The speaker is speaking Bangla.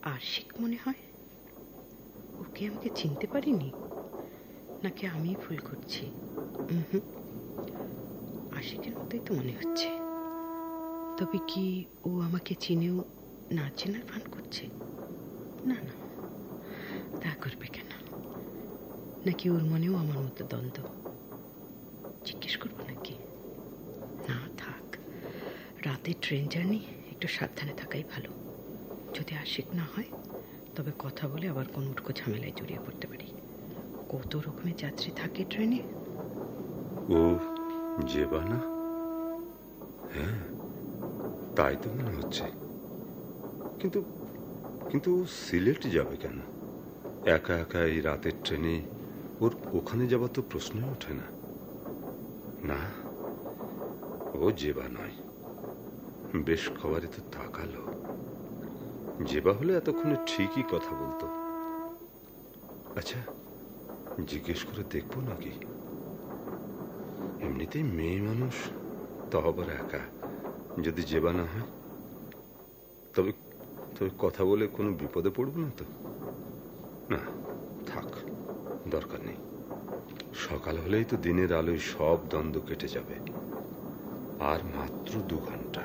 আশিক মনে হয়। ওকে আমাকে চিনতে পারিনি, নাকি আমি ভুল করছি? আশিকের মতোই তো মনে হচ্ছে। তবে কি ও আমাকে চিনেও না চেনার ভান করছে? না না, তা করবে কেন? নাকি ওর মনেও আমার মতো দ্বন্দ্ব? জিজ্ঞেস করবো নাকি? না থাক, রাতের ট্রেন জার্নি, একটু সাবধানে থাকাই ভালো। যদি আশিক না হয় তবে কথা বলে আবার কোন উটকো ঝামেলায় জড়িয়ে পড়তে পারি। কত রকমের যাত্রী থাকে ট্রেনে। ও জেবা না? হ্যাঁ, তাই তো মনে হচ্ছে। কিন্তু কিন্তু সিলেট যাবে কেন? একা একা এই রাতের ট্রেনে ওর ওখানে যাবার তো প্রশ্নই ওঠে না। না, ও জেবা নয়। বেশ খবরে তো তাকালো। জেবা হলে এতক্ষণে ঠিকই কথা বলতো। আচ্ছা, জিজ্ঞেস করে দেখবো নাকি? এমনিতেই মেয়ে মানুষ, তাও আবার একা। যদি জেবা না হয় তবে তবে কথা বলে কোনো বিপদে পড়বো না তো? না থাক, দরকার নেই। সকাল হলেই তো দিনের আলোয় সব দ্বন্দ্ব কেটে যাবে। আর মাত্র 2 ঘন্টা।